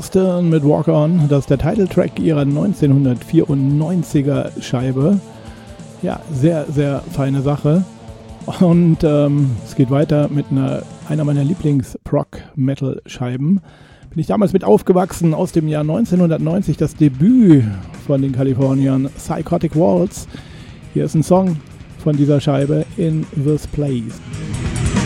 Boston mit Walk On. Das ist der Titeltrack ihrer 1994er Scheibe. Ja, sehr, sehr feine Sache. Und es geht weiter mit einer meiner Lieblings-Prog-Metal-Scheiben. Bin ich damals mit aufgewachsen, aus dem Jahr 1990, das Debüt von den Kaliforniern Psychotic Waltz. Hier ist ein Song von dieser Scheibe, In This Place.